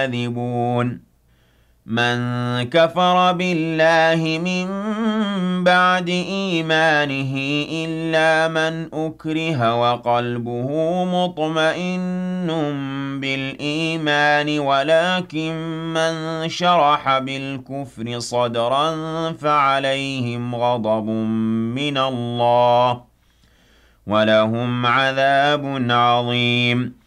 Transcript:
كاذبون من كفر بالله من بعد إيمانه إلا من أكره وقلبه مطمئن بالإيمان ولكن من شرح بالكفر صدرا فعليهم غضب من الله ولهم عذاب عظيم